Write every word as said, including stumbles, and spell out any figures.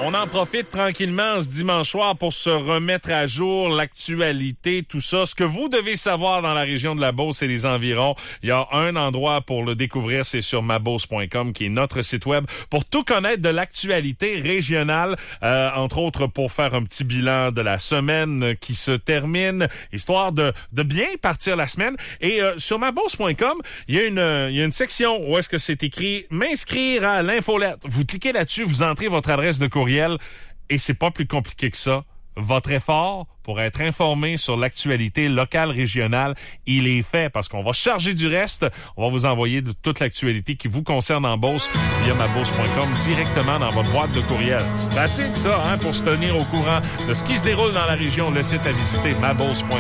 On en profite tranquillement ce dimanche soir pour se remettre à jour l'actualité, tout ça. Ce que vous devez savoir dans la région de la Beauce et les environs, il y a un endroit pour le découvrir, c'est sur ma beauce point com, qui est notre site web, pour tout connaître de l'actualité régionale, euh, entre autres pour faire un petit bilan de la semaine qui se termine, histoire de, de bien partir la semaine. Et euh, sur ma beauce point com, il y a une, il y a une section où est-ce que c'est écrit « M'inscrire à l'infolette ». Vous cliquez là-dessus, vous entrez votre adresse de courriel et c'est pas plus compliqué que ça. Votre effort pour être informé sur l'actualité locale, régionale, il est fait parce qu'on va charger du reste. On va vous envoyer de toute l'actualité qui vous concerne en Beauce via ma beauce point com directement dans votre boîte de courriel. C'est pratique ça, hein, pour se tenir au courant de ce qui se déroule dans la région. Le site à visiter, ma beauce point com.